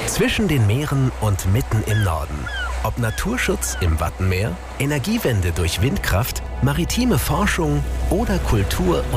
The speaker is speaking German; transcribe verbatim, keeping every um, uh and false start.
Zwischen den Meeren und mitten im Norden. Ob Naturschutz im Wattenmeer, Energiewende durch Windkraft, maritime Forschung oder Kultur